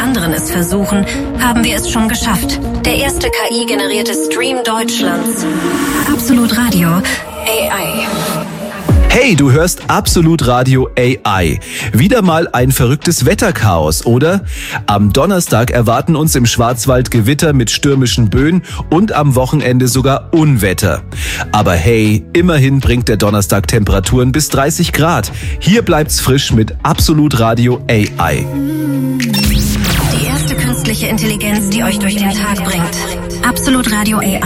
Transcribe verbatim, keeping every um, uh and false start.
anderen es versuchen, haben wir es schon geschafft. Der erste K I-generierte Stream Deutschlands. Absolut Radio A I. Hey, du hörst Absolut Radio A I. Wieder mal ein verrücktes Wetterchaos, oder? Am Donnerstag erwarten uns im Schwarzwald Gewitter mit stürmischen Böen und am Wochenende sogar Unwetter. Aber hey, immerhin bringt der Donnerstag Temperaturen bis dreißig Grad. Hier bleibt's frisch mit Absolut Radio A I. Die erste künstliche Intelligenz, die euch durch den Tag bringt. Absolut Radio A I.